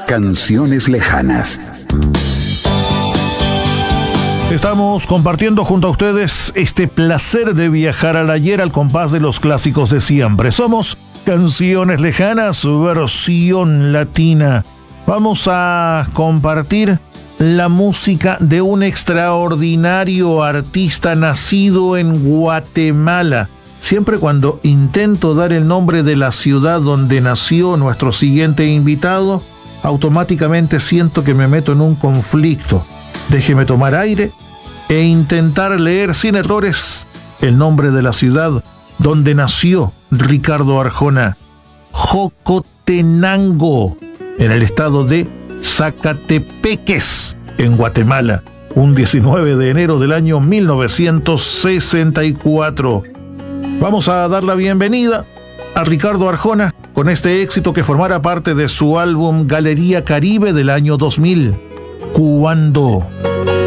Canciones lejanas. Estamos compartiendo junto a ustedes este placer de viajar al ayer al compás de los clásicos de siempre. Somos Canciones Lejanas, versión latina. Vamos a compartir la música de un extraordinario artista nacido en Guatemala. Siempre cuando intento dar el nombre de la ciudad donde nació nuestro siguiente invitado, automáticamente siento que me meto en un conflicto. Déjeme tomar aire e intentar leer sin errores el nombre de la ciudad donde nació Ricardo Arjona. Jocotenango, en el estado de Zacatepeques, en Guatemala, un 19 de enero del año 1964. Vamos a dar la bienvenida a Ricardo Arjona con este éxito que formará parte de su álbum Galería Caribe del año 2000, Cuando.